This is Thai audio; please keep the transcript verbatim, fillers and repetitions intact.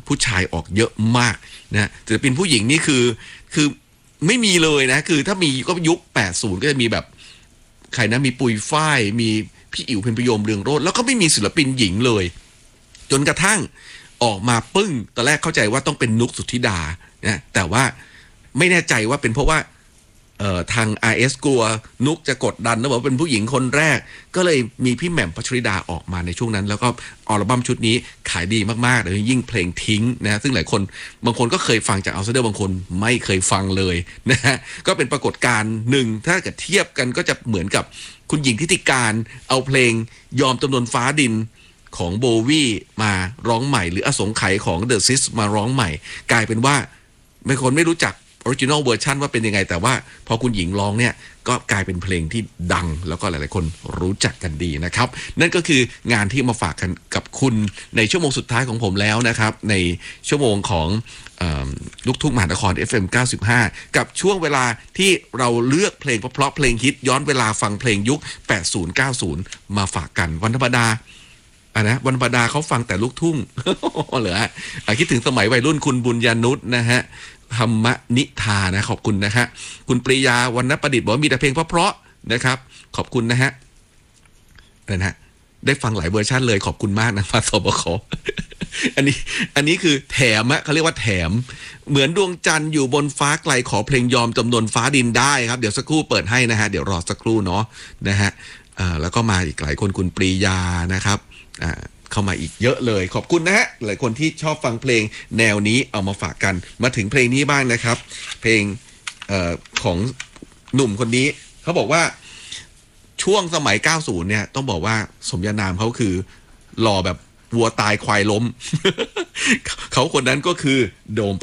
ผู้ชายออกเยอะมากนะศิลปินผู้หญิงนี่คือคือไม่มีเลยนะคือถ้ามีก็ยุคแปดสิบก็จะมีแบบใครนะมีปุยฝ้ายมีพี่อิ๋วเพ็ญประโยมเรืองโรจน์แล้วก็ไม่มีศิลปินหญิงเลยจนกระทั่งออกมาปึ้งตอนแรกเข้าใจว่าต้องเป็นนุกสุทธิดานะแต่ว่าไม่แน่ใจว่าเป็นเพราะว่าเอ่อทาง อาร์ เอส กลัวนุกจะกดดันนะบอกว่าเป็นผู้หญิงคนแรกก็เลยมีพี่แหม่มพัชริดาออกมาในช่วงนั้นแล้วก็อัลบั้มชุดนี้ขายดีมากๆเลยยิ่งเพลงทิ้งนะซึ่งหลายคนบางคนก็เคยฟังจากเอาท์ไซเดอร์บางคนไม่เคยฟังเลยนะฮะก็เป็นปรากฏการณ์หนึ่งถ้าเกิดเทียบกันก็จะเหมือนกับคุณหญิงทิติการเอาเพลงยอมจำนวนฟ้าดินของโบวี่มาร้องใหม่หรืออสงไขยของเดอะซิสมาร้องใหม่กลายเป็นว่าบางคนไม่รู้จักออริจินอลเวอร์ชันว่าเป็นยังไงแต่ว่าพอคุณหญิงร้องเนี่ยก็กลายเป็นเพลงที่ดังแล้วก็หลายๆคนรู้จักกันดีนะครับนั่นก็คืองานที่มาฝากกันกับคุณในชั่วโมงสุดท้ายของผมแล้วนะครับในชั่วโมงของลูกทุ่งมหานคร เอฟ เอ็ม เก้าสิบห้า กับช่วงเวลาที่เราเลือกเพลงเพราะๆเพลงฮิตย้อนเวลาฟังเพลงยุคแปดสิบ เก้าสิบมาฝากกันวันธรรมดาอ่ะนะวันธรรมดาเขาฟังแต่ลูกทุ่ง เหรอฮะคิดถึงสมัยวัยรุ่นคุณบุญญานุชนะฮะธรรมนิทานะขอบคุณนะฮะคุณปริยาวรรณประดิษฐ์บอกว่ามีแต่เพลงเพราะๆนะครับขอบคุณนะฮะนะฮะได้ฟังหลายเวอร์ชันเลยขอบคุณมากนะฟ้าสบค อันนี้อันนี้คือแถมอะเขาเรียกว่าแถมเหมือนดวงจันทร์อยู่บนฟ้าไกลขอเพลงยอมจำนวนฟ้าดินได้ครับเดี๋ยวสักครู่เปิดให้นะฮะเดี๋ยวรอสักครู่เนาะนะฮะอ่าแล้วก็มาอีกหลายคนคุณปรียานะครับอ่าเข้ามาอีกเยอะเลยขอบคุณนะฮะหลายคนที่ชอบฟังเพลงแนวนี้เอามาฝากกันมาถึงเพลงนี้บ้างนะครับเพลงเอ่อของหนุ่มคนนี้เขาบอกว่าช่วงสมัยเก้าสิบเนี่ยต้องบอกว่าสมญานามเขาคือหล่อแบบวัวตายควายล้ม เขาคนนั้นก็คือโดม